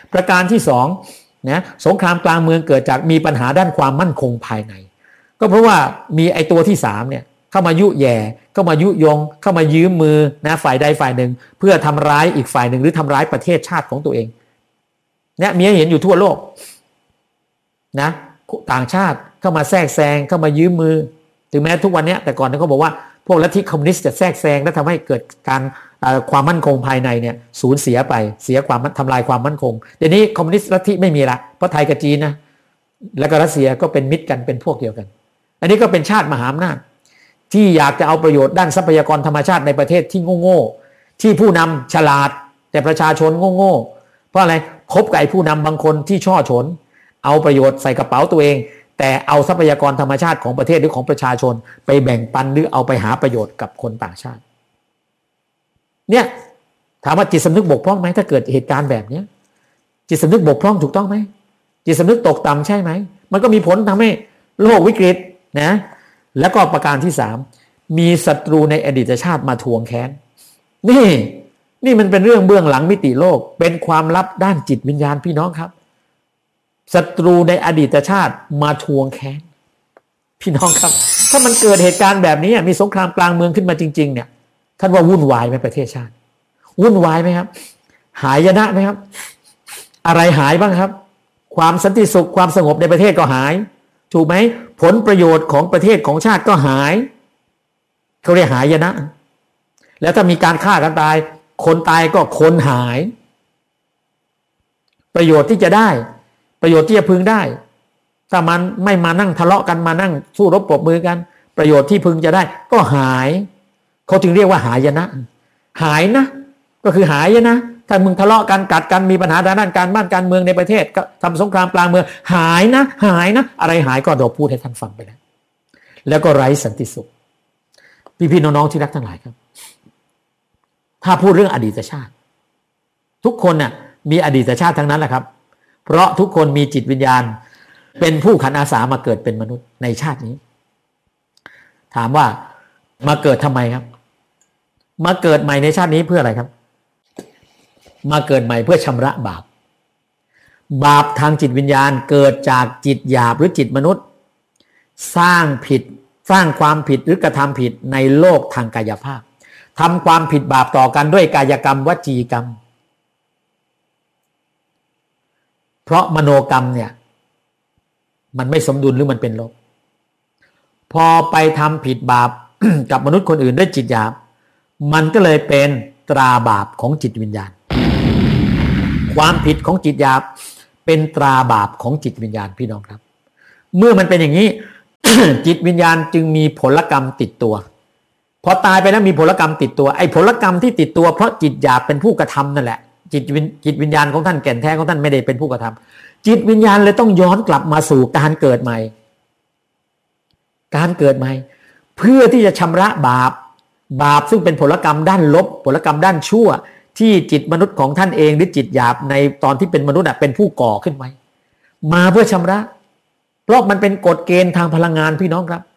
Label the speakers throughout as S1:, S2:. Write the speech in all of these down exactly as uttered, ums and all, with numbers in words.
S1: ประการที่สองนะสงครามกลางเมืองเกิดจากมีปัญหาด้านความมั่นคงภายในก็เพราะว่ามีไอตัวที่สามเนี่ยเข้ามายุแย่เข้ามายุยงเข้ามายืมมือนะฝ่ายใดฝ่ายหนึ่งเพื่อทำร้ายอีกฝ่ายหนึ่งหรือทำร้ายประเทศชาติของตัวเองเนี่ยมีให้เห็นอยู่ทั่วโลกนะต่างชาติเข้ามาแทรกแซงเข้ามายืมมือถึงแม้ทุกวันนี้แต่ก่อนเขาบอกว่าพวกลัทธิคอมมิวนิสต์จะแทรกแซงและทำให้เกิดการความมั่นคงภายในเนี่ยสูญเสียไปเสียความทำลายความมั่นคงเดี๋ยวนี้คอมมิวนิสต์ลัทธิไม่มีละเพราะไทยกับจีนนะแล้วก็รัสเซียก็เป็นมิตรกันเป็นพวกเดียวกันอันนี้ก็เป็นชาติมหาอำนาจที่อยากจะเอาประโยชน์ด้านทรัพยากรธรรมชาติในประเทศที่โง่ๆที่ผู้นำฉลาดแต่ประชาชนโง่ๆเพราะอะไรคบกับไอ้ผู้นำบางคนที่ช่อฉนเอาประโยชน์ใส่กระเป๋าตัวเองแต่เอาทรัพยากรธรรมชาติของประเทศหรือของประชาชนไปแบ่งปันหรือเอาไปหาประโยชน์กับคนต่างชาติเนี่ยถามว่าจิตสำนึกบกพร่องไหมถ้าเกิดเหตุการณ์แบบนี้จิตสำนึกบกพร่องถูกต้องไหมจิตสำนึกตกต่ำใช่ไหมมันก็มีผลทำให้โลกวิกฤตนะแล้วก็ประการที่สามมีศัตรูในอดีตชาติมาทวงแค้นนี่นี่มันเป็นเรื่องเบื้องหลังมิติโลกเป็นความลับด้านจิตวิญญาณพี่น้องครับศัตรูในอดีตชาติมาทวงแค้นพี่น้องครับถ้ามันเกิดเหตุการณ์แบบนี้มีสงครามกลางเมืองขึ้นมาจริงๆเนี่ยท่านว่าวุ่นวายไหมประเทศชาติวุ่นวายไหมครับหายนะไหมครับอะไรหายบ้างครับความสันติสุขความสงบในประเทศก็หายถูกไหมผลประโยชน์ของประเทศของชาติก็หายเขาเรียกหายนะแล้วถ้ามีการฆ่ากันตายคนตายก็คนหายประโยชน์ที่จะได้ประโยชน์ที่จะพึงได้ถ้ามันไม่มานั่งทะเลาะกันมานั่งสู้รบปรบมือกันประโยชน์ที่พึงจะได้ก็หายเขาจึงเรียกว่าหายนะหายนะก็คือหายนะถ้ามึงทะเลาะกันกัดกันมีปัญหาด้านการบ้านการเมืองในประเทศก็ทำสงครามกลางเมืองหายนะหายนะอะไรหายก็เราพูดให้ท่านฟังไปแล้วแล้วก็ไร้สันติสุขพี่ๆน้องๆที่รักทั้งหลายครับถ้าพูดเรื่องอดีตชาติทุกคนน่ะมีอดีตชาติทั้งนั้นแหละครับเพราะทุกคนมีจิตวิญญาณเป็นผู้ขันอาสามาเกิดเป็นมนุษย์ในชาตินี้ถามว่ามาเกิดทำไมครับมาเกิดใหม่ในชาตินี้เพื่ออะไรครับมาเกิดใหม่เพื่อชำระบาปบาปทางจิตวิญญาณเกิดจากจิตหยาบหรือจิตมนุษย์สร้างผิดสร้างความผิดหรือกระทำผิดในโลกทางกายภาพทำความผิดบาปต่อกันด้วยกายกรรมวจีกรรมเพราะมโนกรรมเนี่ยมันไม่สมดุลหรือมันเป็นลบพอไปทำผิดบาป กับมนุษย์คนอื่นด้วยจิตหยาบมันก็เลยเป็นตราบาปของจิตวิญญาณความผิดของจิตหยาบเป็นตราบาปของจิตวิญญาณพี่น้องครับเมื่อมันเป็นอย่างนี้ จิตวิญญาณจึงมีผลกรรมติดตัวพอตายไปแล้วมีผลกรรมติดตัวไอ้ผลกรรมที่ติดตัวเพราะจิตหยาบเป็นผู้กระทำนั่นแหละจิตวิญจิตวิญญาณของท่านแก่นแท้ของท่านไม่ได้เป็นผู้กระทำจิตวิญญาณเลยต้องย้อนกลับมาสู่การเกิดใหม่การเกิดใหม่เพื่อที่จะชำระบาปบาปซึ่งเป็นผลกรรมด้านลบผลกรรมด้านชั่วที่จิตมนุษย์ของท่านเองหรือจิตหยาบในตอนที่เป็นมนุษย์เป็นผู้ก่อขึ้นไว้มาเพื่อชำระเพราะมันเป็นกฎเกณฑ์ทางพลังงานพี่น้องครับ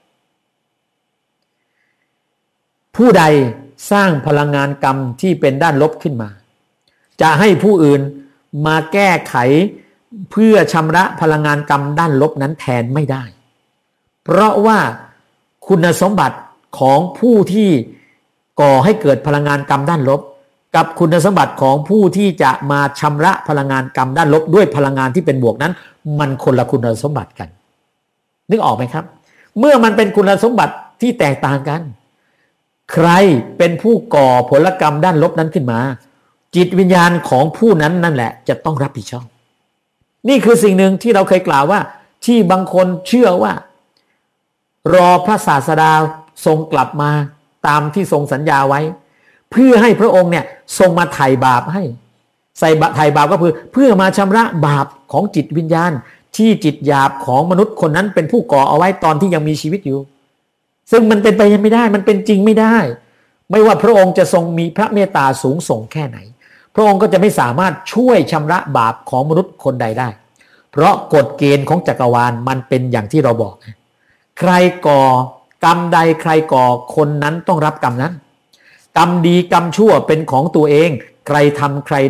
S1: ผู้ใดสร้างพลังงานกรรมที่เป็นด้านลบขึ้นมาจะให้ผู้อื่นมาแก้ไขเพื่อชำระพลังงานกรรมด้านลบนั้นแทนไม่ได้เพราะว่าคุณสมบัติของผู้ที่ก่อให้เกิดพลังงานกรรมด้านลบกับคุณสมบัติของผู้ที่จะมาชำระพลังงานกรรมด้านลบด้วยพลังงานที่เป็นบวกนั้นมันคนละคุณสมบัติกันนึกออกไหมครับเมื่อมันเป็นคุณสมบัติที่แตกต่างกันใครเป็นผู้ก่อผลกรรมด้านลบนั้นขึ้นมาจิตวิญญาณของผู้นั้นนั่นแหละจะต้องรับผิดชอบนี่คือสิ่งหนึ่งที่เราเคยกล่าวว่าที่บางคนเชื่อว่ารอพระศาสดาทรงกลับมาตามที่ทรงสัญญาไว้เพื่อให้พระองค์เนี่ยทรงมาไถ่บาปให้ใส่ไถ่บาปก็คือเพื่อมาชำระบาปของจิตวิญญาณที่จิตหยาบของมนุษย์คนนั้นเป็นผู้ก่อเอาไว้ตอนที่ยังมีชีวิตอยู่ซึ่งมันเป็นไปยังไม่ได้มันเป็นจริงไม่ได้ไม่ว่าพระองค์จะทรงมีพระเมตตาสูงส่งแค่ไหนพระองค์ก็จะไม่สามารถช่วยชำระบาปของมนุษย์คนใดได้เพราะกฎเกณฑ์ของจักรวาลมันเป็นอย่างที่เราบอกใครก่อกรรมใดใครก่อคนนั้นต้องรับกรรมนั้นกรรมดีกรรมชั่วเป็นของตัวเองใครทำใครได้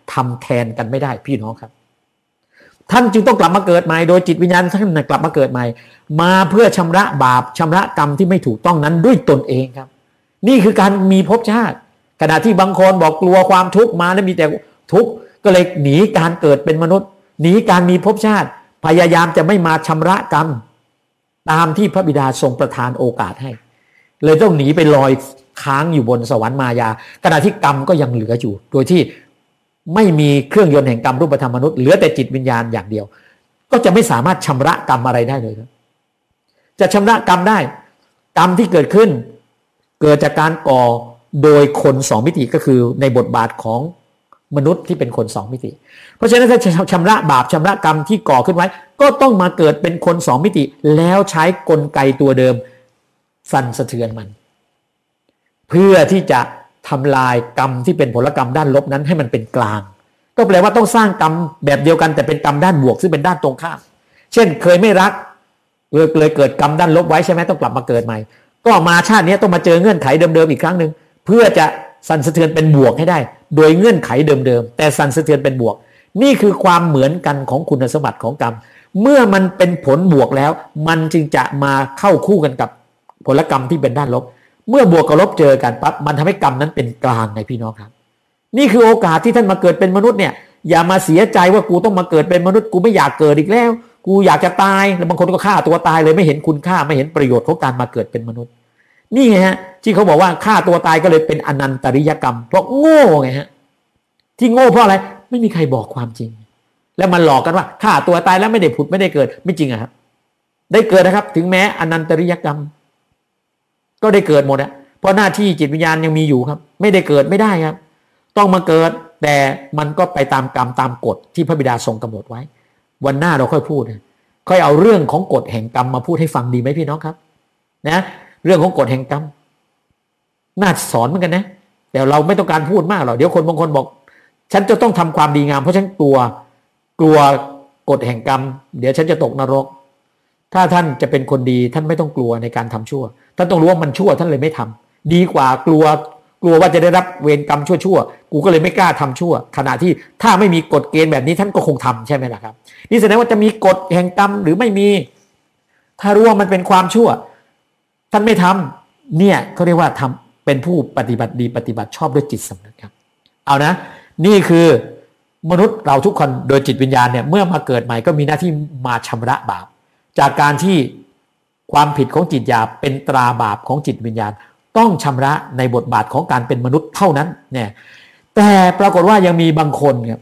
S1: ทำแทนกันไม่ได้พี่น้องครับท่านจึงต้องกลับมาเกิดใหม่โดยจิตวิญญาณท่านกลับมาเกิดใหม่มาเพื่อชำระบาปชำระกรรมที่ไม่ถูกต้องนั้นด้วยตนเองครับนี่คือการมีภพชาติขณะที่บางคนบอกกลัวความทุกข์มาแล้วมีแต่ทุกข์ก็เลยหนีการเกิดเป็นมนุษย์หนีการมีภพชาติพยายามจะไม่มาชำระกรรมตามที่พระบิดาทรงประทานโอกาสให้เลยต้องหนีไปลอยค้างอยู่บนสวรรค์มายาขณะที่กรรมก็ยังเหลืออยู่โดยที่ไม่มีเครื่องยนต์แห่งกรรมรูปธรรมมนุษย์เหลือแต่จิตวิญญาณอย่างเดียวก็จะไม่สามารถชำระกรรมอะไรได้เลยครับจะชำระกรรมได้กรรมที่เกิดขึ้นเกิดจากการก่อโดยคนสองมิติก็คือในบทบาทของมนุษย์ที่เป็นคนสองมิติเพราะฉะนั้นถ้าจะชำระบาปชำระกรรมที่ก่อขึ้นไว้ก็ต้องมาเกิดเป็นคนสองมิติแล้วใช้กลไกตัวเดิมสั่นสะเทือนมันเพื่อที่จะทำลายกรรมที่เป็นผลกรรมด้านลบนั้นให้มันเป็นกลางก็แปลว่าต้องสร้างกรรมแบบเดียวกันแต่เป็นกรรมด้านบวกซึ่งเป็นด้านตรงข้ามเช่นเคยไม่รักเลยเกิดกรรมด้านลบไว้ใช่ไหมต้องกลับมาเกิดใหม่ก็มาชาตินี้ต้องมาเจอเงื่อนไขเดิมๆอีกครั้งหนึ่งเพื่อจะสั่นสะเทือนเป็นบวกให้ได้โดยเงื่อนไขเดิมๆแต่สั่นสะเทือนเป็นบวกนี่คือความเหมือนกันของคุณสมบัติของกรรมเมื่อมันเป็นผลบวกแล้วมันจึงจะมาเข้าคู่กันกับผลกรรมที่เป็นด้านลบเมื่อบวกกับลบเจอกันปั๊บมันทำให้กรรมนั้นเป็นกลางไงพี่น้องครับนี่คือโอกาสที่ท่านมาเกิดเป็นมนุษย์เนี่ยอย่ามาเสียใจว่ากูต้องมาเกิดเป็นมนุษย์กูไม่อยากเกิดอีกแล้วกูอยากจะตายแล้วบางคนก็ฆ่าตัวตายเลยไม่เห็นคุณค่าไม่เห็นประโยชน์ของการมาเกิดเป็นมนุษย์นี่ไงฮะที่เขาบอกว่าฆ่าตัวตายก็เลยเป็นอนันตริยกรรมเพราะโง่ไงฮะที่โง่เพราะอะไรไม่มีใครบอกความจริงแล้วมันหลอกกันว่าฆ่าตัวตายแล้วไม่ได้ผุดไม่ได้เกิดไม่จริงอะครับได้เกิดนะครับถึงแม้อนันตริยกรรมก็ได้เกิดหมดอะเพราะหน้าที่จิตวิญญาณยังมีอยู่ครับไม่ได้เกิดไม่ได้ครับต้องมาเกิดแต่มันก็ไปตามกรรมตามกฎที่พระบิดาทรงกำหนดไว้วันหน้าเราค่อยพูดค่อยเอาเรื่องของกฎแห่งกรรมมาพูดให้ฟังดีไหมพี่น้องครับนะเรื่องของกฎแห่งกรรมน่าสอนเหมือนกันนะแต่เราไม่ต้องการพูดมากหรอกเดี๋ยวคนบางคนบอกฉันจะต้องทำความดีงามเพราะฉันกลัวกลัวกฎแห่งกรรมเดี๋ยวฉันจะตกนรกถ้าท่านจะเป็นคนดีท่านไม่ต้องกลัวในการทำชั่วท่านต้องรู้ว่ามันชั่วท่านเลยไม่ทำดีกว่ากลัวกลัวว่าจะได้รับเวรกรรมชั่วๆกูก็เลยไม่กล้าทำชั่วขณะที่ถ้าไม่มีกฎเกณฑ์แบบนี้ท่านก็คงทำใช่ไหมล่ะครับนี่แสดงว่าจะมีกฎแห่งกรรมหรือไม่มีถ้ารู้ว่ามันเป็นความชั่วท่านไม่ทำเนี่ยเขาเรียกว่าทำเป็นผู้ปฏิบัติดีปฏิบัติชอบด้วยจิตสำนึกครับเอานะนี่คือมนุษย์เราทุกคนโดยจิตวิญญาณเนี่ยเมื่อมาเกิดใหม่ก็มีหน้าที่มาชำระบาปจากการที่ความผิดของจิตหยาบเป็นตราบาปของจิตวิญญาณต้องชำระในบทบาทของการเป็นมนุษย์เท่านั้นเนี่ยแต่ปรากฏว่ายังมีบางคนครับ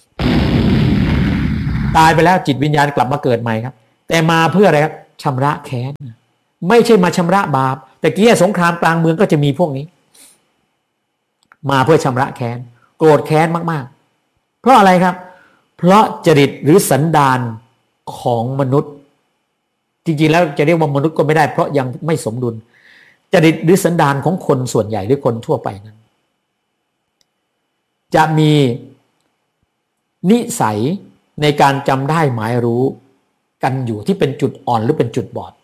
S1: ตายไปแล้วจิตวิญญาณกลับมาเกิดใหม่ครับแต่มาเพื่ออะไรครับชำระแค้นไม่ใช่มาชำระบาปแต่กี้สงครามกลางเมืองก็จะมีพวกนี้มาเพื่อชำระแค้นโกรธแค้นมากๆเพราะอะไรครับเพราะจริตหรือสันดานของมนุษย์จริงๆแล้วจะเรียกว่ามนุษย์ก็ไม่ได้เพราะยังไม่สมดุลจริตหรือสันดานของคนส่วนใหญ่หรือคนทั่วไปนั้นจะมีนิสัยในการจำได้หมายรู้กันอยู่ที่เป็นจุดอ่อนหรือเป็นจุดบอด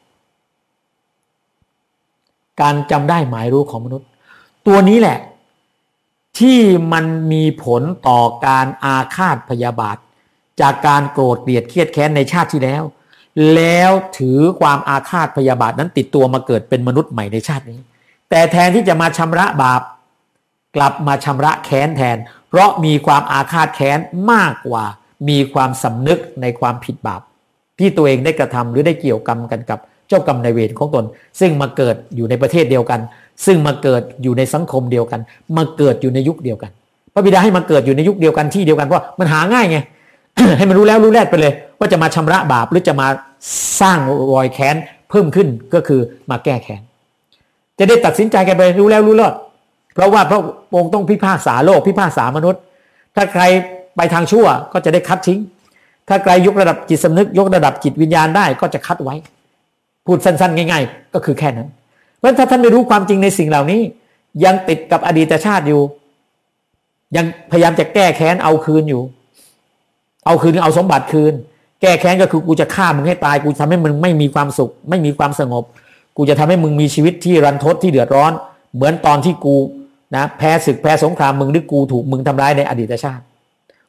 S1: การจำได้หมายรู้ของมนุษย์ตัวนี้แหละที่มันมีผลต่อการอาฆาตพยาบาทจากการโกรธเกลียดเครียดแค้นในชาติที่แล้วแล้วถือความอาฆาตพยาบาทนั้นติดตัวมาเกิดเป็นมนุษย์ใหม่ในชาตินี้แต่แทนที่จะมาชำระบาปกลับมาชำระแค้นแทนเพราะมีความอาฆาตแค้นมากกว่ามีความสำนึกในความผิดบาปที่ตัวเองได้กระทำหรือได้เกี่ยวกรรมกันกับเจ้ากรรมนายเวรของตนซึ่งมาเกิดอยู่ในประเทศเดียวกันซึ่งมาเกิดอยู่ในสังคมเดียวกันมาเกิดอยู่ในยุคเดียวกันพระบิดาให้มาเกิดอยู่ในยุคเดียวกันที่เดียวกันเพราะมันหาง่ายไง ให้มันรู้แล้วรู้แลดไปเลยว่าจะมาชำระบาปหรือจะมาสร้างรอยแค้นเพิ่มขึ้นก็คือมาแก้แค้นจะได้ตัดสินใจกันไปรู้แล้วรู้รอดเพราะว่าพระองค์ต้องพิพากษาโลกพิพากษามนุษย์ถ้าใครไปทางชั่วก็จะได้คัดทิ้งถ้าใครยกระดับจิตสำนึกยกระดับจิตวิญญาณได้ก็จะคัดไว้พูดสั้นๆง่ายๆก็คือแค่นั้นเพราะถ้าท่านไม่รู้ความจริงในสิ่งเหล่านี้ยังติดกับอดีตชาติอยู่ยังพยายามจะแก้แค้นเอาคืนอยู่เอาคืนเอาสมบัติคืนแก้แค้นก็คือกูจะฆ่ามึงให้ตายกูทำให้มึงไม่มีความสุขไม่มีความสงบกูจะทำให้มึงมีชีวิตที่รันทดที่เดือดร้อนเหมือนตอนที่กูนะแพ้ศึกแพ้สงครามมึงหรือกูถูกมึงทำร้ายในอดีตชาติ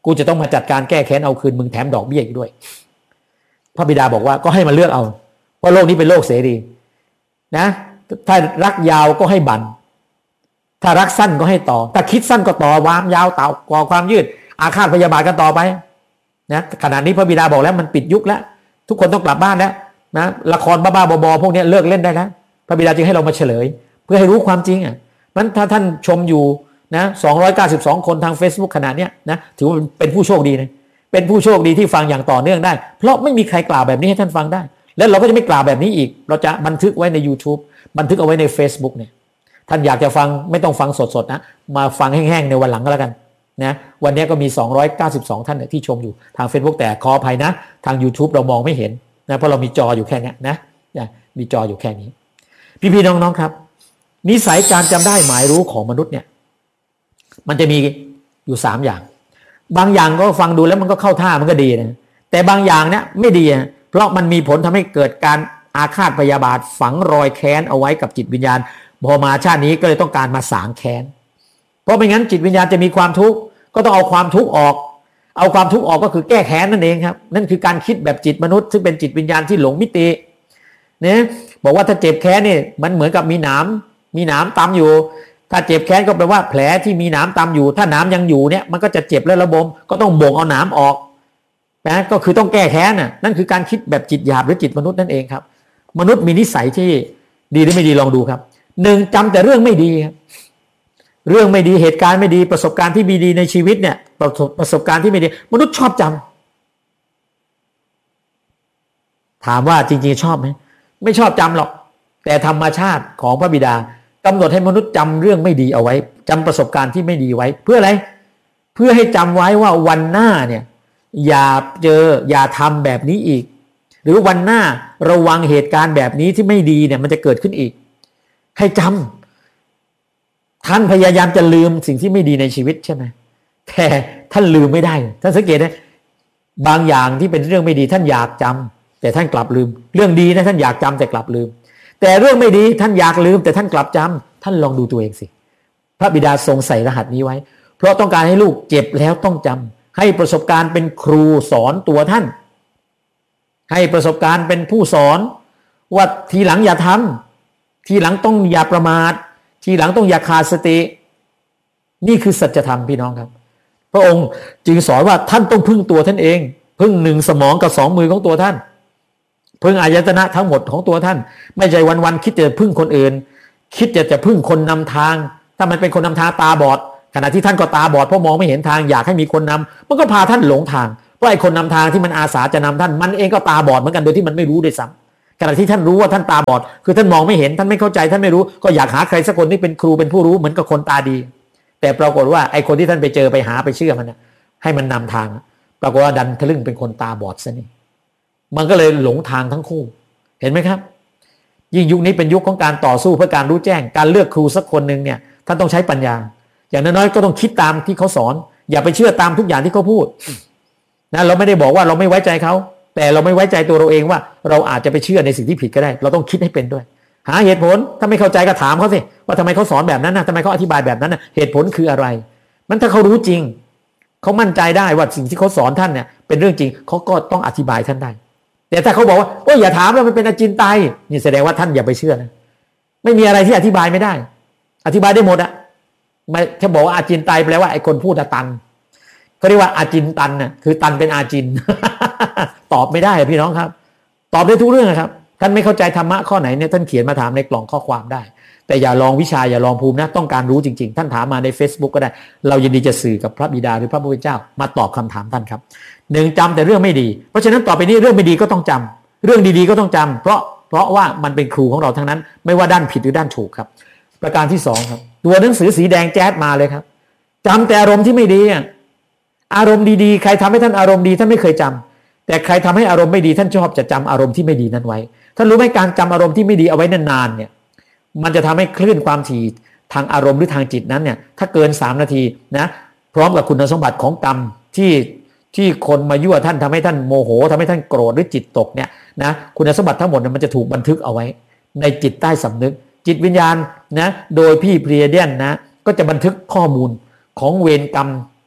S1: กูจะต้องมาจัดการแก้แค้นเอาคืนมึงแถมดอกเบี้ยอีกด้วยพระบิดาบอกว่าก็ให้มันเลือกเอาเพราะโลกนี้เป็นโลกเสรีนะถ้ารักยาวก็ให้บั่นถ้ารักสั้นก็ให้ต่อถ้าคิดสั้นก็ต่อวามยาวต่อก่อความยืดอาฆาตพยาบาทกันต่อไปนะขณะนี้พระบิดาบอกแล้วมันปิดยุคแล้วทุกคนต้องกลับบ้านแล้วนะละครบ้าๆบอๆพวกนี้เลิกเล่นได้แล้วพระบิดาจึงให้เรามาเฉลยเพื่อให้รู้ความจริงอ่ะมันถ้าท่านชมอยู่นะสองร้อยเก้าสิบสองคนทาง Facebook ขณะเนี้ยนะถือว่าเป็นผู้โชคดีนะเป็นผู้โชคดีที่ฟังอย่างต่อเนื่องได้เพราะไม่มีใครกล่าวแบบนี้ให้ท่านฟังได้แล้วเราก็จะไม่กล่าวแบบนี้อีกเราจะบันทึกไว้ใน YouTube บันทึกเอาไว้ใน Facebook เนี่ยท่านอยากจะฟังไม่ต้องฟังสดๆนะมาฟังแห้งๆในวันหลังก็แล้วกันนะวันนี้ก็มีสองร้อยเก้าสิบสองท่านที่ชมอยู่ทาง Facebook แต่ขออภัยนะทาง YouTube เรามองไม่เห็นนะเพราะเรามีจออยู่แค่นี้นะมีจออยู่แค่นี้พี่ๆน้องๆครับนิสัยการจำได้หมายรู้ของมนุษย์เนี่ยมันจะมีอยู่สามอย่างบางอย่างก็ฟังดูแล้วมันก็เข้าท่ามันก็ดีนะแต่บางอย่างเนี่ยไม่ดีเพราะมันมีผลทำให้เกิดการอาฆาตพยาบาทฝังรอยแค้นเอาไว้กับจิตวิญญาณพอมาชาตินี้ก็เลยต้องการมาสางแค้นเพราะไม่งั้นจิตวิญญาณจะมีความทุกข์ก็ต้องเอาความทุกข์ออกเอาความทุกข์ออกก็คือแก้แค้นนั่นเองครับนั่นคือการคิดแบบจิตมนุษย์ซึ่งเป็นจิตวิญญาณที่หลงมิติเนี่ยบอกว่าถ้าเจ็บแค้นนี่มันเหมือนกับมีหนามมีหนามตำอยู่ถ้าเจ็บแค้นก็แปลว่าแผลที่มีหนามตำอยู่ถ้าหนามยังอยู่เนี่ยมันก็จะเจ็บและระบมก็ต้องบ่งเอาหนามออกนะก็คือต้องแก้แค้นน่ะนั่นคือการคิดแบบจิตหยาบหรือจิตมนุษย์นั่นเองครับมนุษย์มีนิสัยที่ดีหรือไม่ดีลองดูครับหนึ่งจำแต่เรื่องไม่ดีครับเรื่องไม่ดีเหตุการณ์ไม่ดีประสบการณ์ที่ไม่ดีในชีวิตเนี่ยประสบประสบการณ์ที่ไม่ดีมนุษย์ชอบจำถามว่าจริงๆชอบไหมไม่ชอบจำหรอกแต่ธรรมชาติของพระบิดากำหนดให้มนุษย์จำเรื่องไม่ดีเอาไว้จำประสบการณ์ที่ไม่ดีไว้เพื่ออะไรเพื่อให้จำไว้ว่าวันหน้าเนี่ยอย่าเจออย่าทำแบบนี้อีกหรือวันหน้าระวังเหตุการณ์แบบนี้ที่ไม่ดีเนี่ยมันจะเกิดขึ้นอีกให้จำท่านพยายามจะลืมสิ่งที่ไม่ดีในชีวิตใช่ไหมแต่ท่านลืมไม่ได้ท่านสังเกตนะบางอย่างที่เป็นเรื่องไม่ดีท่านอยากจำแต่ท่านกลับลืมเรื่องดีนะท่านอยากจำแต่กลับลืมแต่เรื่องไม่ดีท่านอยากลืมแต่ท่านกลับจำท่านลองดูตัวเองสิพระบิดาทรงใส่รหัสนี้ไว้เพราะต้องการให้ลูกเจ็บแล้วต้องจำให้ประสบการณ์เป็นครูสอนตัวท่านให้ประสบการณ์เป็นผู้สอนว่าทีหลังอย่าทำทีหลังต้องอย่าประมาททีหลังต้องอย่าขาดสตินี่คือสัจธรรมพี่น้องครับพระองค์จึงสอนว่าท่านต้องพึ่งตัวท่านเองพึ่งหนึ่งสมองกับสองมือของตัวท่านพึ่งอายตนะทั้งหมดของตัวท่านไม่ใช่วันๆคิดจะพึ่งคนอื่นคิดจะจะพึ่งคนนำทางถ้ามันเป็นคนนำทางตาบอดขณะที่ท่านก็ตาบอดเพราะมองไม่เห็นทางอยากให้มีคนนำมันก็พาท่านหลงทางเพราะไอ้คนนำทางที่มันอาสาจะนำท่านมันเองก็ตาบอดเหมือนกันโดยที่มันไม่รู้ด้วยซ้ำขณะที่ท่านรู้ว่าท่านตาบอดคือท่านมองไม่เห็นท่านไม่เข้าใจท่านไม่รู้ก็อยากหาใครสักคนที่เป็นครูเป็นผู้รู้เหมือนกับคนตาดีแต่ปรากฏว่าไอ้คนที่ท่านไปเจอไปหาไปเชื่อมันนะให้มันนำทางปรากฏว่าดันทะลึ่งเป็นคนตาบอดซะนี่มันก็เลยหลงทางทั้งคู่เห็นไหมครับยิ่งยุคนี้เป็นยุคของการต่อสู้เพื่อการรู้แจ้งการเลือกครูสักคนหนึ่งเนี่ยท่านต้องใช้ปัญญาอย่างน้อยๆก็ต้องคิดตามที่เขาสอนอย่าไปเชื่อตามทุกอย่างที่เขาพูดนะเราไม่ได้บอกว่าเราไม่ไว้ใจเขาแต่เราไม่ไว้ใจตัวเราเองว่าเราอาจจะไปเชื่อในสิ่งที่ผิดก็ได้เราต้องคิดให้เป็นด้วยหาเหตุผลถ้าไม่เข้าใจก็ถามเขาสิว่าทำไมเขาสอนแบบนั้นนะทำไมเขาอธิบายแบบนั้นนะเหตุผลคืออะไรมันถ้าเขารู้จริงเขามั่นใจได้ว่าสิ่งที่เขาสอนท่านเนี่ยเป็นเรื่องจริงเขาก็ต้องอธิบายท่านได้แต่ถ้าเขาบอกว่าโอ้ยอย่าถามแล้วมันเป็นอจินไตยนี่แสดงว่าท่านอย่าไปเชื่อนะไม่มีอะไรที่อธิบายไม่ได้อธิบายได้หมดอะไม่แค่บอกว่าอาจินไตยแปลว่าไอ้คนพูดตันเขาเรียกว่าอาจินตันน่ะคือตันเป็นอาจิน ตอบไม่ได้พี่น้องครับตอบได้ทุกเรื่องครับท่านไม่เข้าใจธรรมะข้อไหนเนี่ยท่านเขียนมาถามในกล่องข้อความได้แต่อย่าลองวิชาอย่าลองภูมินะต้องการรู้จริงๆท่านถามมาใน Facebook ก็ได้เรายินดีจะสื่อกับพระบิดาหรือพระผู้เป็นเจ้ามาตอบคำถามท่านครับหนึ่งจำแต่เรื่องไม่ดีเพราะฉะนั้นต่อไปนี้เรื่องไม่ดีก็ต้องจำเรื่องดีๆก็ต้องจำเพราะเพราะว่ามันเป็นครูของเราทั้งนั้นไม่ว่าด้านผิดหรือด้านถูกครับประการที่สองครับตัวหนังสือสีแดงแจ๊ดมาเลยครับจำแต่อารมณ์ที่ไม่ดีอารมณ์ดีๆใครทำให้ท่านอารมณ์ดีท่านไม่เคยจำแต่ใครทำให้อารมณ์ไม่ดีท่านชอบจะจำอารมณ์ที่ไม่ดีนั้นไว้ท่านรู้ไหมการจำอารมณ์ที่ไม่ดีเอาไว้นานๆเนี่ยมันจะทำให้คลื่นความถี่ทางอารมณ์หรือทางจิตนั้นเนี่ยถ้าเกินสามนาทีนะพร้อมกับคุณสมบัติของกรรมที่ที่คนมายั่วท่านทำให้ท่านโมโหทำให้ท่านโกรธหรือจิตตกเนี่ยนะคุณสมบัติทั้งหมดมันจะถูกบันทึกเอาไว้ในจิตใต้สำนึกจิตวิญญาณนะโดยพี่เพรียเดียนนะก็จะบันทึกข้อมูลของเวรกรรม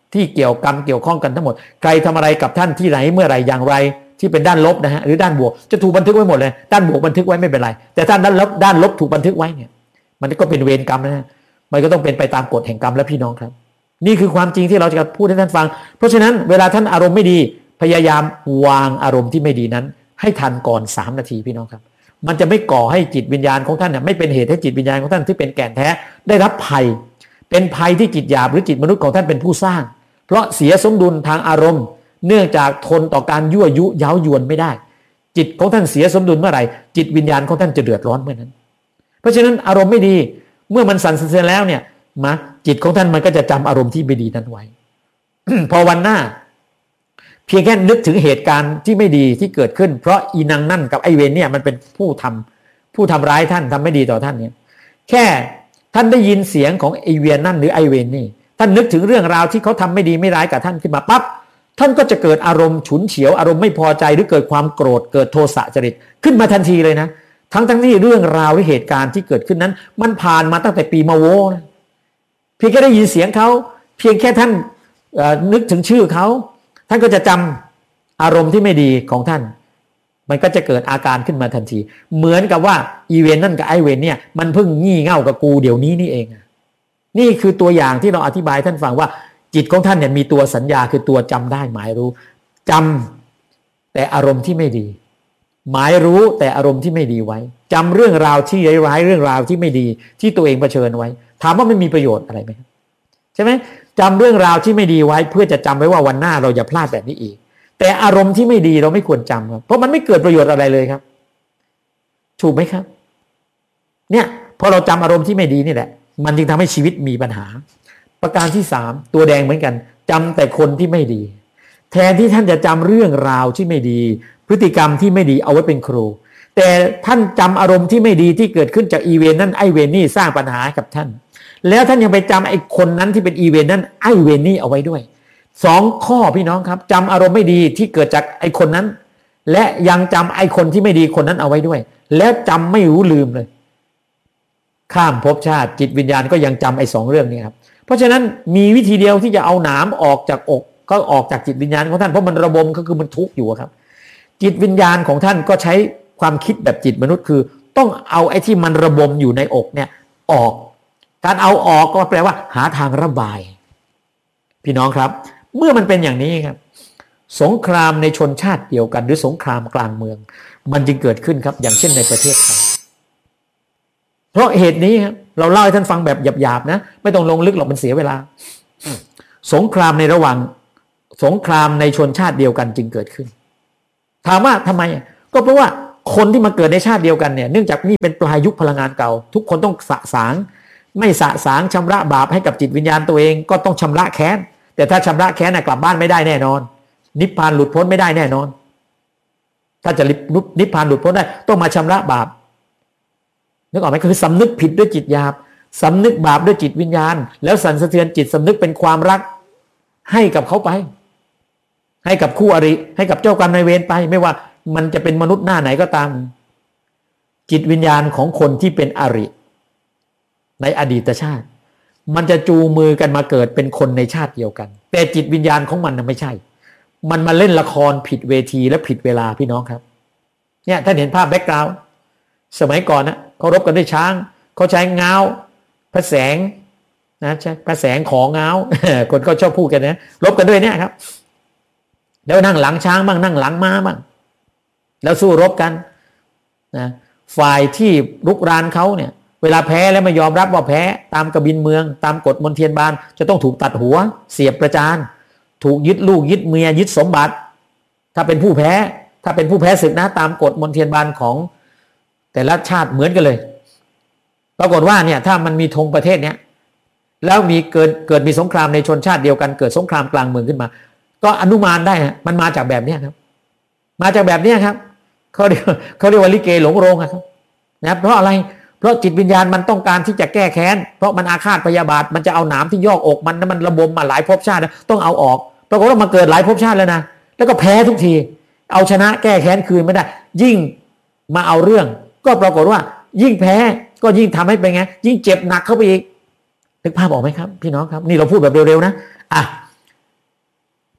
S1: ที่เกี่ยวกรรมเกี่ยวข้องกันทั้งหมดใครทำอะไรกับท่านที่ไหนเมื่อไหร่อย่างไรที่เป็นด้านลบนะฮะหรือด้านบวกจะถูกบันทึกไว้หมดเลยด้านบวกบันทึกไว้ไม่เป็นไรแต่ถ้าด้านลบด้านลบถูกบันทึกไว้เนี่ยมันก็เป็นเวรกรรมนะฮะมันก็ต้องเป็นไปตามกฎแห่งกรรมและพี่น้องครับนี่คือความจริงที่เราจะพูดให้ท่านฟังเพราะฉะนั้นเวลาท่านอารมณ์ไม่ดีพยายามวางอารมณ์ที่ไม่ดีนั้นให้ทันก่อนสามนาทีพี่น้องครับมันจะไม่ก่อให้จิตวิญญาณของท่านเนี่ยไม่เป็นเหตุให้จิตวิญญาณของท่านที่เป็นแก่นแท้ได้รับภัยเป็นภัยที่จิตหยาบหรือจิตมนุษย์ของท่านเป็นผู้สร้างเพราะเสียสมดุลทางอารมณ์เนื่องจากทนต่อการยั่วยุเย้ายวนไม่ได้จิตของท่านเสียสมดุลเมื่อไหร่จิตวิญญาณของท่านจะเดือดร้อนเมื่อนั้นเพราะฉะนั้นอารมณ์ไม่ดีเมื่อมันสั่นสะเทือนแล้วเนี่ยมาจิตของท่านมันก็จะจำอารมณ์ที่ไม่ดีนั้นไว้ พอวันหน้าเพียงแค่นึกถึงเหตุการณ์ที่ไม่ดีที่เกิดขึ้นเพราะอีนางนั่นกับไอเวนเนี่ยมันเป็นผู้ทำผู้ทำร้ายท่านทำไม่ดีต่อท่านเนี่ยแค่ท่านได้ยินเสียงของไอเวียนนั่นหรือไอเวนนี่ท่านนึกถึงเรื่องราวที่เขาทำไม่ดีไม่ร้ายกับท่านขึ้นมาปั๊บท่านก็จะเกิดอารมณ์ฉุนเฉียวอารมณ์ไม่พอใจหรือเกิดความโกรธเกิดโทสะจริตขึ้นมาทันทีเลยนะทั้งทั้งที่เรื่องราวหรือเหตุการณ์ที่เกิดขึ้นนั้นมันผ่านมาตั้งแต่ปีมะโวนะเพียงแค่ได้ยินเสียงเขาเพียงแค่ท่านนึกถึงชื่อเขาท่านก็จะจำอารมณ์ที่ไม่ดีของท่านมันก็จะเกิดอาการขึ้นมาทันทีเหมือนกับว่าอีเวนนั่นกับไอเวนเนี่ยมันเพิ่งงี่เง่ากับกูเดี๋ยวนี้นี่เองนี่คือตัวอย่างที่เราอธิบายท่านฟังว่าจิตของท่านเนี่ยมีตัวสัญญาคือตัวจำได้หมายรู้จำแต่อารมณ์ที่ไม่ดีหมายรู้แต่อารมณ์ที่ไม่ดีไว้จำเรื่องราวที่ร้ายๆเรื่องราวที่ไม่ดีที่ตัวเองเผชิญไว้ถามว่ามันมีประโยชน์อะไรไหมใช่ไหมจำเรื่องราวที่ไม่ดีไว้เพื่อจะจำไว้ว่าวันหน้าเราอย่าพลาดแบบนี้อีกแต่อารมณ์ที่ไม่ดีเราไม่ควรจำครับเพราะมันไม่เกิดประโยชน์อะไรเลยครับถูกไหมครับเนี่ยพอเราจำอารมณ์ที่ไม่ดีนี่แหละมันจึงทำให้ชีวิตมีปัญหาประการที่สามตัวแดงเหมือนกันจำแต่คนที่ไม่ดีแทนที่ท่านจะจำเรื่องราวที่ไม่ดีพฤติกรรมที่ไม่ดีเอาไว้เป็นครูแต่ท่านจำอารมณ์ที่ไม่ดีที่เกิดขึ้นจากอีเวนต์นั้นไอเวนนี่สร้างปัญหากับท่านแล้วท่านยังไปจำไอ้คนนั้นที่เป็นอีเวนต์นั้นไอเวนนี่เอาไว้ด้วยสองข้อพี่น้องครับจำอารมณ์ไม่ดีที่เกิดจากไอ้คนนั้นและยังจำไอ้คนที่ไม่ดีคนนั้นเอาไว้ด้วยแล้วจำไม่รู้ลืมเลยข้ามภพชาติจิตวิญญาณก็ยังจำไอ้สองเรื่องนี้ครับเพราะฉะนั้นมีวิธีเดียวที่จะเอาหนามออกจากอกก็ออกจากจิตวิญญาณของท่านเพราะมันระบมก็คือมันทุกข์อยู่ครับจิตวิญญาณของท่านก็ใช้ความคิดแบบจิตมนุษย์คือต้องเอาไอ้ที่มันระบมอยู่ในอกเนี่ยออกการเอาออกก็แปลว่าหาทางระบายพี่น้องครับเมื่อมันเป็นอย่างนี้ครับสงครามในชนชาติเดียวกันหรือสงครามกลางเมืองมันจึงเกิดขึ้นครับอย่างเช่นในประเทศไทยเพราะเหตุนี้ครับเราเล่าให้ท่านฟังแบบหยาบๆนะไม่ต้องลงลึกหรอกมันเสียเวลาสงครามในระหว่างสงครามในชนชาติเดียวกันจึงเกิดขึ้นถามว่าทำไมก็เพราะว่าคนที่มาเกิดในชาติเดียวกันเนี่ยเนื่องจากนี่เป็นปลายยุคพลังงานเก่าทุกคนต้องสะสางไม่สะสางชำระบาปให้กับจิตวิญญาณตัวเองก็ต้องชำระแค้นแต่ถ้าชำระแค้นกลับบ้านไม่ได้แน่นอนนิพพานหลุดพ้นไม่ได้แน่นอนถ้าจะนิพพานหลุดพ้นได้ต้องมาชำระบาปนึกออกไหมคือสำนึกผิดด้วยจิตหยาบสำนึกบาปด้วยจิตวิญญาณแล้วสั่นสะเทือนจิตสำนึกเป็นความรักให้กับเขาไปให้กับคู่อริให้กับเจ้ากรรมนายเวรไปไม่ว่ามันจะเป็นมนุษย์หน้าไหนก็ตามจิตวิญญาณของคนที่เป็นอริในอดีตชาติมันจะจูงมือกันมาเกิดเป็นคนในชาติเดียวกันแต่จิตวิญญาณของมันน่ะไม่ใช่มันมาเล่นละครผิดเวทีและผิดเวลาพี่น้องครับเนี่ยท่านเห็นภาพแบ็คกราวด์สมัยก่อนนะเขารบกันด้วยช้างเขาใช้ง้าวพระแสงนะใช่พระแสงของง้าว คนก็ชอบพูดกันนะรบกันด้วยเนี่ยครับแล้วนั่งหลังช้างบ้างนั่งหลังม้าบ้างแล้วสู้รบกันนะฝ่ายที่รุกรานเขาเนี่ยเวลาแพ้แล้วไม่ยอมรับว่าแพ้ตามกบินเมืองตามกฎมนเทียนบานจะต้องถูกตัดหัวเสียบประจานถูกยึดลูกยึดเมียยึดสมบัติถ้าเป็นผู้แพ้ถ้าเป็นผู้แพ้ศึกนะตามกฎมนเทียนบานของแต่ละชาติเหมือนกันเลยปรากฏว่าเนี่ยถ้ามันมีธงประเทศเนี้ยแล้วมีเกิดเกิดมีสงครามในชนชาติเดียวกันเกิดสงครามกลางเมืองขึ้นมาก็อนุมานได้ฮะมันมาจากแบบนี้ครับมาจากแบบนี้ครับเขาเรียกเขาเรียกว่าลิเกหลงโรงครับนะเพราะอะไรเพราะจิตวิญญาณมันต้องการที่จะแก้แค้นเพราะมันอาฆาตพยาบาทมันจะเอาหนามที่ยอกอกมันมันระบมมาหลายภพชาติต้องเอาออกปรากฏว่ามาเกิดหลายภพชาติแล้วนะแล้วก็แพ้ทุกทีเอาชนะแก้แค้นคืนไม่ได้ยิ่งมาเอาเรื่องก็ปรากฏว่ายิ่งแพ้ก็ยิ่งทำให้เป็นไงยิ่งเจ็บหนักเข้าไปอีกนึกภาพออกไหมครับพี่น้องครับนี่เราพูดแบบเร็วๆนะอ่ะ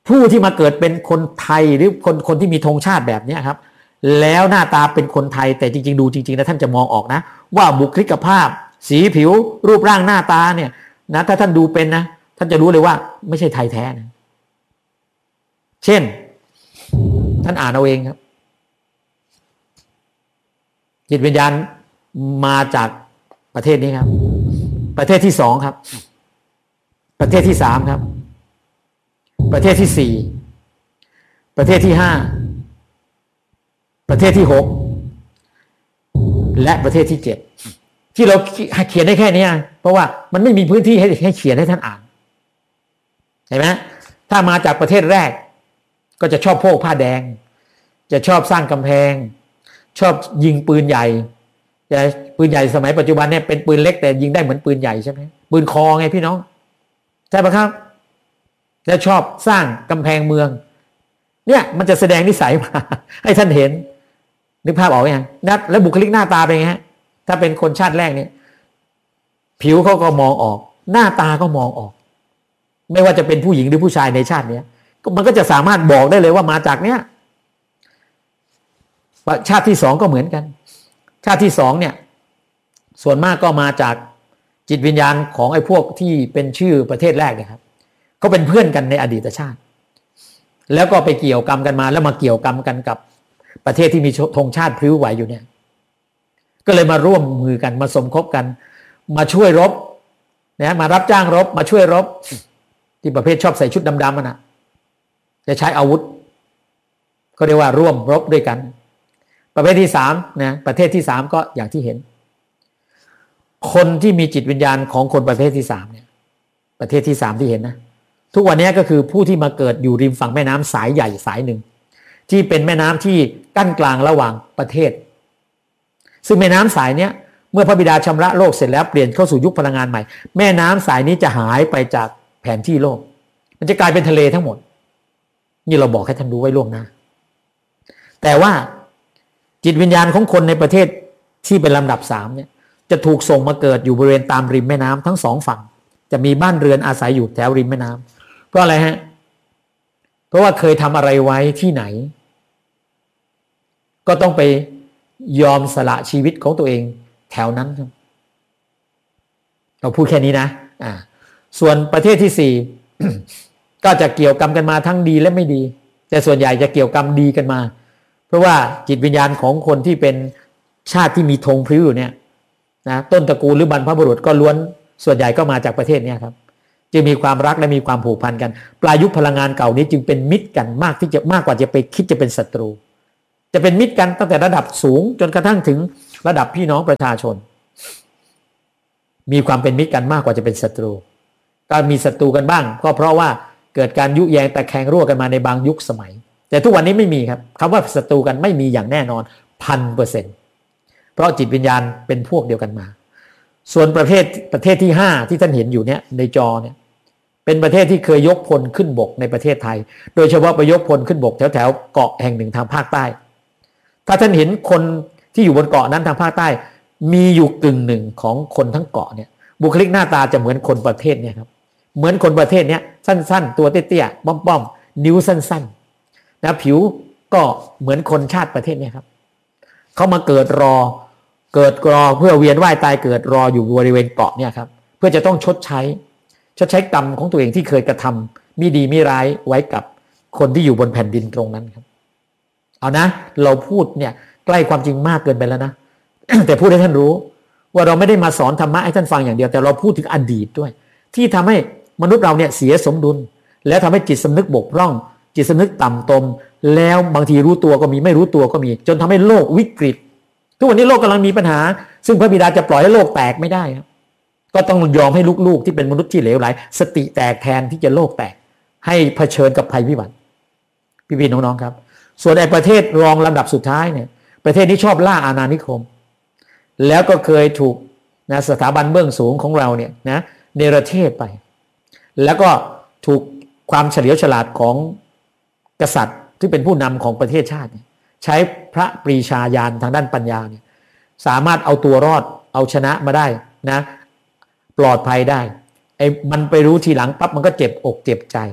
S1: ผู้ที่มาเกิดเป็นคนไทยหรือคนคนที่มีธงชาติแบบนี้ครับแล้วหน้าตาเป็นคนไทยแต่จริงๆดูจริงๆนะท่านจะมองออกนะว่าบุคลิกภาพสีผิวรูปร่างหน้าตาเนี่ยนะถ้าท่านดูเป็นนะท่านจะรู้เลยว่าไม่ใช่ไทยแท้นะเช่นท่านอ่านเอาเองครับจิตวิญญาณมาจากประเทศนี้ครับประเทศที่สองครับประเทศที่สามครับประเทศที่สี่ประเทศที่ห้าประเทศที่หกและประเทศที่เจ็ดที่เราเขียนได้แค่นี้เพราะว่ามันไม่มีพื้นที่ให้ให้เขียนให้ท่านอ่านเห็นไหมถ้ามาจากประเทศแรกก็จะชอบโพกผ้าแดงจะชอบสร้างกำแพงชอบยิงปืนใหญ่แต่ปืนใหญ่สมัยปัจจุบันเนี่ยเป็นปืนเล็กแต่ยิงได้เหมือนปืนใหญ่ใช่ไหมปืนคอไงพี่น้องใช่ปะครับจะชอบสร้างกำแพงเมืองเนี่ยมันจะแสดงนิสัยมาให้ท่านเห็นนึกภาพออกยังนะแล้วบุคลิกหน้าตาเป็นไงฮะถ้าเป็นคนชาติแรกเนี่ยผิวเขาก็มองออกหน้าตาก็มองออกไม่ว่าจะเป็นผู้หญิงหรือผู้ชายในชาติเนี้ยมันก็จะสามารถบอกได้เลยว่ามาจากเนี้ยชาติที่สองก็เหมือนกันชาติที่สองเนี่ยส่วนมากก็มาจากจิตวิญญาณของไอ้พวกที่เป็นชื่อประเทศแรกนะครับเขาเป็นเพื่อนกันในอดีตชาติแล้วก็ไปเกี่ยวกรรมกันมาแล้วมาเกี่ยวกรรมกันกับประเทศที่มีธงชาติพลิ้วไหวอยู่เนี่ยก็เลยมาร่วมมือกันมาสมคบกันมาช่วยรบนะมารับจ้างรบมาช่วยรบที่ประเภทชอบใส่ชุดดำๆมันนะจะใช้อาวุธก็เรียกว่าร่วมรบด้วยกันประเภทที่สามนะประเทศที่สามก็อย่างที่เห็นคนที่มีจิตวิญญาณของคนประเภทที่สามเนี่ยประเทศที่สามที่เห็นนะทุกวันนี้ก็คือผู้ที่มาเกิดอยู่ริมฝั่งแม่น้ำสายใหญ่สายหนึ่งที่เป็นแม่น้ำที่กั้นกลางระหว่างประเทศซึ่งแม่น้ำสายเนี้ยเมื่อพระบิดาชำระโลกเสร็จแล้วเปลี่ยนเข้าสู่ยุคพลังงานใหม่แม่น้ำสายนี้จะหายไปจากแผนที่โลกมันจะกลายเป็นทะเลทั้งหมดนี่เราบอกให้ท่านรู้ไว้ล่วงหน้าแต่ว่าจิตวิญญาณของคนในประเทศที่เป็นลำดับสามเนี่ยจะถูกส่งมาเกิดอยู่บริเวณตามริมแม่น้ำทั้งสองฝั่งจะมีบ้านเรือนอาศัยอยู่แถวริมแม่น้ำเพราะอะไรฮะเพราะว่าเคยทำอะไรไว้ที่ไหนก็ต้องไปยอมสละชีวิตของตัวเองแถวนั้นครับเราพูดแค่นี้นะอ่าส่วนประเทศที่สี่ ก็จะเกี่ยวกรรมกันมาทั้งดีและไม่ดีแต่ส่วนใหญ่จะเกี่ยวกรรมดีกันมาเพราะว่าจิตวิญญาณของคนที่เป็นชาติที่มีธงพลิ้วอยู่เนี่ยนะต้นตระกูลหรือบรรพบุรุษก็ล้วนส่วนใหญ่ก็มาจากประเทศนี้ครับจึงมีความรักและมีความผูกพันกันปลายยุคพลังงานเก่านี้จึงเป็นมิตรกันมากที่จะมากกว่าจะไปคิดจะเป็นศัตรูจะเป็นมิตรกันตั้งแต่ระดับสูงจนกระทั่งถึงระดับพี่น้องประชาชนมีความเป็นมิตรกันมากกว่าจะเป็นศัตรูก็มีศัตรูกันบ้างก็เพราะว่าเกิดการยุแยงตะแคงรั่วกันมาในบางยุคสมัยแต่ทุกวันนี้ไม่มีครับคำว่าศัตรูกันไม่มีอย่างแน่นอนพันเปอร์เซ็นต์เพราะจิตวิญญาณเป็นพวกเดียวกันมาส่วนประเทศประเทศที่ห้าที่ท่านเห็นอยู่เนี่ยในจอเนี่ยเป็นประเทศที่เคยยกพลขึ้นบกในประเทศไทยโดยเฉพาะไปยกพลขึ้นบกแถวแถวเกาะแห่งหนึ่งทางภาคใต้ถ้าท่านเห็นคนที่อยู่บนเกาะนั้นทางภาคใต้มีอยู่กึ่งหนึ่งของคนทั้งเกาะเนี่ยบุคลิกหน้าตาจะเหมือนคนประเทศเนี่ยครับเหมือนคนประเทศเนี้ยสั้นๆตัวเตี้ยๆป้อมๆนิ้วสั้นๆนะผิวก็เหมือนคนชาติประเทศเนี่ยครับเขามาเกิดรอเกิดรอเพื่อเวียนว่ายตายเกิดรออยู่บริเวณเกาะเนี่ยครับเพื่อจะต้องชดใช้ชดใช้กรรมของตัวเองที่เคยกระทำมิดีมิร้ายไว้กับคนที่อยู่บนแผ่นดินตรงนั้นครับเอานะเราพูดเนี่ยใกล้ความจริงมากเกินไปแล้วนะ แต่พูดให้ท่านรู้ว่าเราไม่ได้มาสอนธรรมะให้ท่านฟังอย่างเดียวแต่เราพูดถึงอดีตด้วยที่ทำให้มนุษย์เราเนี่ยเสียสมดุลและทำให้จิตสำนึกบกพร่องจิตสำนึกต่ำตมแล้วบางทีรู้ตัวก็มีไม่รู้ตัวก็มีจนทำให้โลกวิกฤตทุกวันนี้โลกกำลังมีปัญหาซึ่งพระบิดาจะปล่อยให้โลกแตกไม่ได้ครับก็ต้องยอมให้ลูกๆที่เป็นมนุษย์ที่เหลวไหลสติแตกแทนที่จะโลกแตกให้เผชิญกับภัยพิบัติพี่ๆน้องๆครับส่วนในประเทศรองลำดับสุดท้ายเนี่ยประเทศนี้ชอบล่าอาณานิคมแล้วก็เคยถูกนะสถาบันเบื้องสูงของเราเนี่ยนะเนรเทศไปแล้วก็ถูกความเฉลียวฉลาดของกษัตริย์ที่เป็นผู้นำของประเทศชาติใช้พระปรีชาญาณทางด้านปัญญาเนี่ยสามารถเอาตัวรอดเอาชนะมาได้นะปลอดภัยได้ไอ้มันไปรู้ทีหลังปั๊บมันก็เจ็บอกเจ็บใจ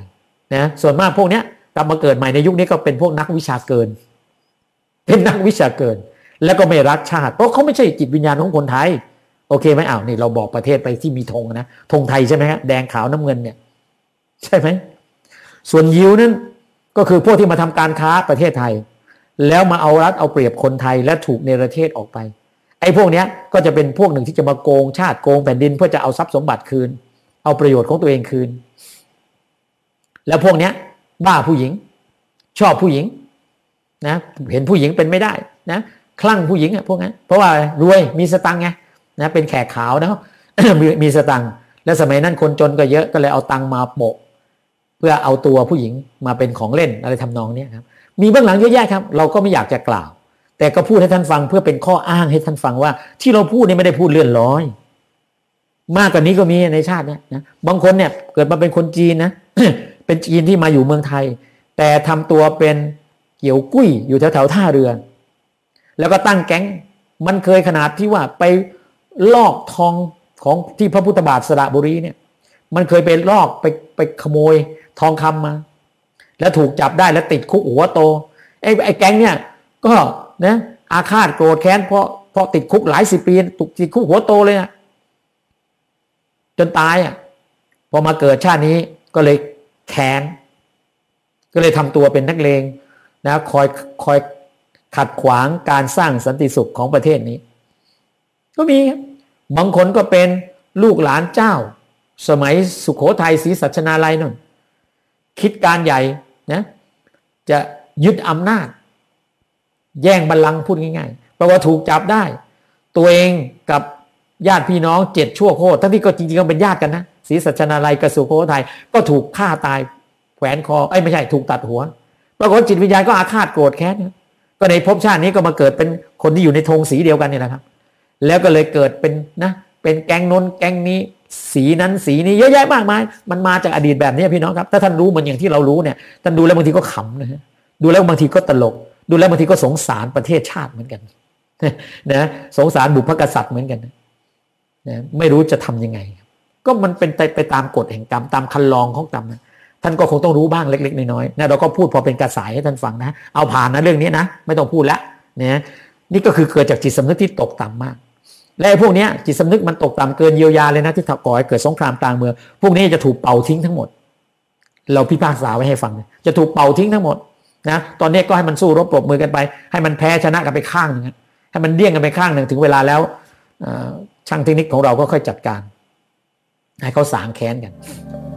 S1: นะส่วนมากพวกเนี้ยกลับมาเกิดใหม่ในยุคนี้ก็เป็นพวกนักวิชาเกินเป็นนักวิชาเกินแล้วก็ไม่รักชาติเพราะเขาไม่ใช่จิตวิญญาณของคนไทยโอเคไหมอ้าวนี่เราบอกประเทศไปที่มีธงนะธงไทยใช่ไหมฮะแดงขาวน้ำเงินเนี่ยใช่ไหมส่วนยิวนั้นก็คือพวกที่มาทำการค้าประเทศไทยแล้วมาเอารัดเอาเปรียบคนไทยและถูกเนรเทศออกไปไอ้พวกเนี้ยก็จะเป็นพวกหนึ่งที่จะมาโกงชาติโกงแผ่นดินเพื่อจะเอาทรัพย์สมบัติคืนเอาประโยชน์ของตัวเองคืนแล้วพวกเนี้ยบ้าผู้หญิงชอบผู้หญิงนะเห็นผู้หญิงเป็นไม่ได้นะคลั่งผู้หญิงอ่ะพวกนั้นเพราะว่ารวยมีสตังค์ไงนะเป็นแขกขาวนะ มีมีสตังค์และสมัยนั้นคนจนก็เยอะก็เลยเอาตังค์มาโปะเพื่อเอาตัวผู้หญิงมาเป็นของเล่นอะไรทำนองนี้ครับมีเบื้องหลังเยอะแยะครับเราก็ไม่อยากจะกล่าวแต่ก็พูดให้ท่านฟังเพื่อเป็นข้ออ้างให้ท่านฟังว่าที่เราพูดนี่ไม่ได้พูดเลื่อนลอยมากกว่านี้ก็มีในชาตินี้นะบางคนเนี่ยเกิดมาเป็นคนจีนนะ เป็นจีนที่มาอยู่เมืองไทยแต่ทำตัวเป็นเกี่ยวกุ้ยอยู่แถวแถวท่าเรือแล้วก็ตั้งแก๊งมันเคยขนาดที่ว่าไปลอกทองของที่พระพุทธบาทสระบุรีเนี่ยมันเคยไปลอกไปไปขโมยทองคำมาแล้วถูกจับได้แล้วติดคุกหัวโตไอ้ไอ้แก๊งเนี่ยก็นะอาฆาตโกรธแค้นเพราะเพราะติดคุกหลายสิบปีถูกติดคุกหัวโตเลยนะจนตายอ่ะพอมาเกิดชาตินี้ก็เลยแค้นก็เลยทำตัวเป็นนักเลงนะคอยคอยขัดขวางการสร้างสันติสุขของประเทศนี้ก็มีครับบางคนก็เป็นลูกหลานเจ้าสมัยสุโขทัยศรีสัชนาลัยนั่นคิดการใหญ่นะจะยึดอำนาจแย่งบัลลังก์พูดง่ายๆเพราะว่าถูกจับได้ตัวเองกับญาติพี่น้องเจ็ดชั่วโคตรทั้งที่ก็จริงๆก็เป็นญาติกันนะศรีสัชนาลัยกับสุโขทัยก็ถูกฆ่าตายแขวนคอไอ้ไม่ใช่ถูกตัดหัวปรากฏจิตวิญญาณก็อาฆาตโกรธแค้นก็ในภพชาตินี้ก็มาเกิดเป็นคนที่อยู่ในธงสีเดียวกันนี่แหละครับแล้วก็เลยเกิดเป็นนะเป็นแก๊งน้นแก๊งนี้สีนั้นสีนี้เยอะแยะมากมายมันมาจากอดีตแบบนี้พี่น้องครับถ้าท่านรู้เหมือนอย่างที่เรารู้เนี่ยท่านดูแล้วบางทีก็ขำนะฮะดูแล้วบางทีก็ตลกดูแล้วบางทีก็สงสารประเทศชาติเหมือนกันนะสงสารบุพกษัตริย์เหมือนกันนะไม่รู้จะทำยังไงก็มันเป็นไปตามกฎแห่งกรรมตามคันลองของกรรมนะท่านก็คงต้องรู้บ้างเล็กๆน้อยๆนะเราก็พูดพอเป็นกระสายให้ท่านฟังนะเอาผ่านนะเรื่องนี้นะไม่ต้องพูดแล้วนะนี่ก็คือเกิดจากจิตสำนึกที่ตกต่ำมากและพวกนี้จิตสำนึกมันตกต่ำเกินเยียวยาเลยนะที่ก่อให้เกิดสงครามกลางเมืองพวกนี้จะถูกเป่าทิ้งทั้งหมดเราพิพากษาไว้ให้ฟังจะถูกเป่าทิ้งทั้งหมดนะตอนนี้ก็ให้มันสู้รบปรบมือกันไปให้มันแพ้ชนะกันไปข้างนึงให้มันเดี่ยงกันไปข้างหนึ่งถึงเวลาแล้วช่างเทคนิคของเราก็ค่อยจัดการให้เขาสางแค้นกัน